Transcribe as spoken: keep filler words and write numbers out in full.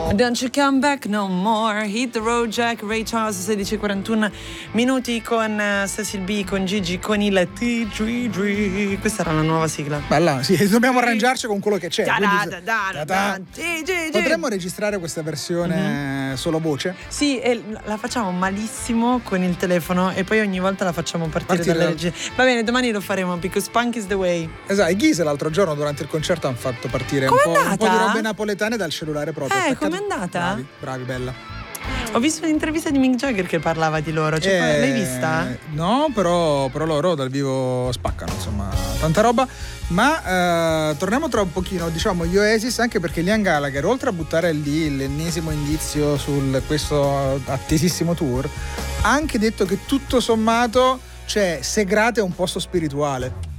Don't you come back no more. Hit the road Jack, Ray Charles, sedici e quarantuno minuti con uh, Cecil B, con Gigi, con il T G G. Questa era la nuova sigla. Bella, sì, dobbiamo arrangiarci con quello che c'è. Da quindi, da da da da. G G G. Potremmo registrare questa versione mm-hmm. solo voce? Sì, e la facciamo malissimo con il telefono e poi ogni volta la facciamo partire, partire dalle regie. Va bene, domani lo faremo, because punk is the way. Esatto, i Ghise l'altro giorno durante il concerto hanno fatto partire un po', un po' di robe napoletane dal cellulare proprio. Eh, com'è andata? Bravi, bravi, bella. Ho visto un'intervista di Mick Jagger che parlava di loro, cioè, eh, l'hai vista? No, però, però loro dal vivo spaccano, insomma, tanta roba. Ma eh, torniamo tra un pochino, diciamo, gli Oasis, anche perché Liam Gallagher, oltre a buttare lì l'ennesimo indizio su questo attesissimo tour, ha anche detto che tutto sommato, cioè, Segrate è un posto spirituale.